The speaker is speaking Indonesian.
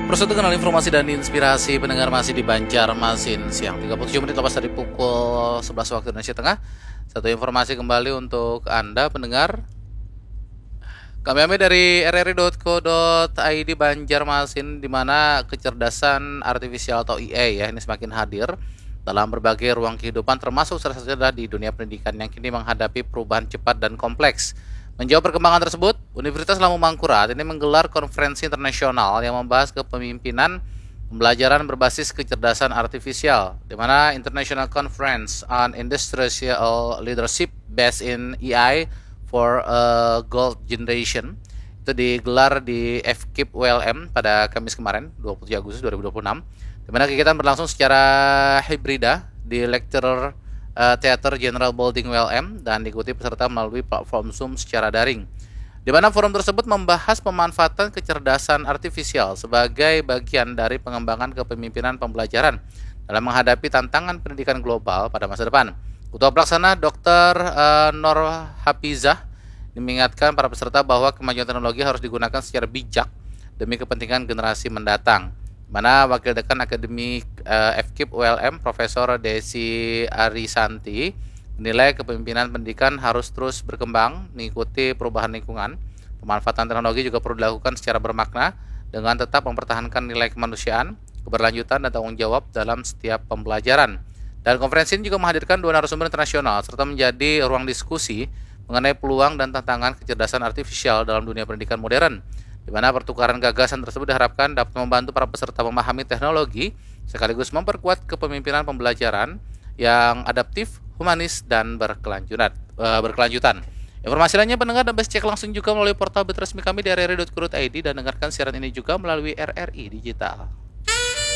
Proses kenal informasi dan inspirasi pendengar masih di Banjarmasin siang 37 menit lepas dari pukul 11 waktu Indonesia Tengah. Satu informasi kembali untuk Anda pendengar. Kami ambil dari rri.co.id Banjarmasin, di mana kecerdasan artifisial atau IA ya ini semakin hadir dalam berbagai ruang kehidupan, termasuk salah satunya adalah di dunia pendidikan yang kini menghadapi perubahan cepat dan kompleks. Menjawab perkembangan tersebut, Universitas Lampung Mangkurat ini menggelar konferensi internasional yang membahas kepemimpinan pembelajaran berbasis kecerdasan artifisial, di mana International Conference on Industrial Leadership Based in AI for a Gold Generation itu digelar di FKIP ULM pada Kamis kemarin, 27 Agustus 2026, di mana kegiatan berlangsung secara hibrida di Lecturer Theater General Building ULM dan diikuti peserta melalui platform Zoom secara daring. Di mana forum tersebut membahas pemanfaatan kecerdasan artifisial sebagai bagian dari pengembangan kepemimpinan pembelajaran dalam menghadapi tantangan pendidikan global pada masa depan. Ketua Pelaksana Dr. Nur Hafizah mengingatkan para peserta bahwa kemajuan teknologi harus digunakan secara bijak demi kepentingan generasi mendatang. Mana Wakil Dekan Akademik FKIP ULM Profesor Desi Arisanti menilai kepemimpinan pendidikan harus terus berkembang mengikuti perubahan lingkungan. Pemanfaatan teknologi juga perlu dilakukan secara bermakna dengan tetap mempertahankan nilai kemanusiaan, keberlanjutan, dan tanggung jawab dalam setiap pembelajaran. Dan konferensi ini juga menghadirkan dua narasumber internasional serta menjadi ruang diskusi mengenai peluang dan tantangan kecerdasan artifisial dalam dunia pendidikan modern, di mana pertukaran gagasan tersebut diharapkan dapat membantu para peserta memahami teknologi sekaligus memperkuat kepemimpinan pembelajaran yang adaptif, humanis, dan berkelanjutan. Informasi lainnya pendengar dapat cek langsung juga melalui portal resmi kami di rri.co.id dan dengarkan siaran ini juga melalui RRI Digital.